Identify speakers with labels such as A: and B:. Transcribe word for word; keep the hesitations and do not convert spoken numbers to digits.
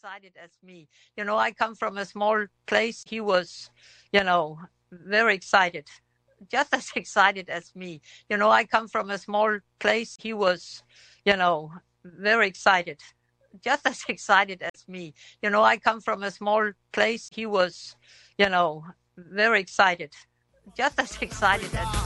A: excited as me. You know, I come from a small place. He was, you know, very excited, just as excited as me. You know, I come from a small place. He was, you know, very excited, just as excited as me. You know, I come from a small place. He was, you know, very excited, just as excited as me.